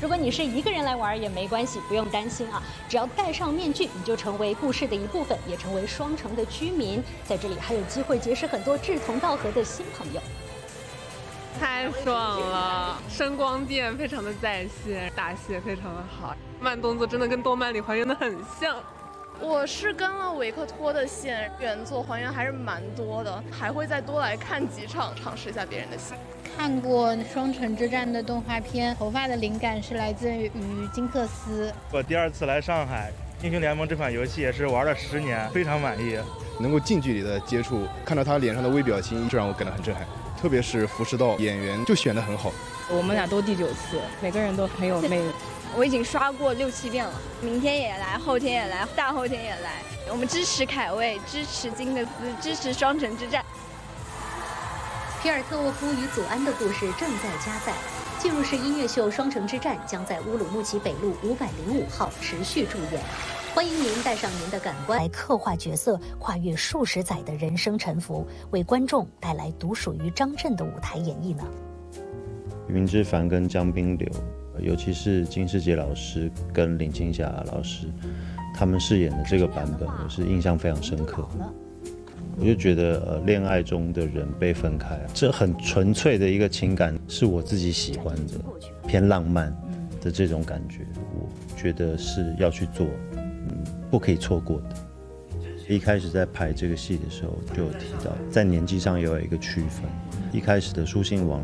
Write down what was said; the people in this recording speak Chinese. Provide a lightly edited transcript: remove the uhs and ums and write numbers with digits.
如果你是一个人来玩也没关系，不用担心啊，只要戴上面具，你就成为故事的一部分，也成为双城的居民。在这里还有机会结识很多志同道合的新朋友。 太爽了！声光电非常的在线，打戏也非常的好，慢动作真的跟动漫里还原的很像。 我是跟了维克托的线，原作还原还是蛮多的，还会再多来看几场，尝试一下别人的戏。 看过《双城之战》的动画片，头发的灵感是来自于金克斯。 我第2次来上海，《英雄联盟》这款游戏也是玩了10年，非常满意。 能够近距离的接触，看到他脸上的微表情，就让我感到很震撼。特别是福士道演员就选得很好。 我们俩都第9次，每个人都很有魅力。 我已经刷过6、7遍了，明天也来，后天也来，大后天也来。我们支持凯卫，支持金克斯，支持双城之战。 皮尔特沃夫与祖安的故事正在加载。进入式音乐秀《双城之战》将在乌鲁木齐北路505号持续驻演。欢迎您带上您的感官来刻画角色，跨越数十载的人生沉浮，为观众带来独属于张震的舞台演绎呢。 云之凡跟江滨柳，尤其是金世杰老师跟林青霞老师，他们饰演的这个版本，我是印象非常深刻。我就觉得，恋爱中的人被分开，这很纯粹的一个情感，是我自己喜欢的，偏浪漫的这种感觉，我觉得是要去做，不可以错过的。一开始在排这个戏的时候，就有提到，在年纪上也有一个区分。一开始的书信往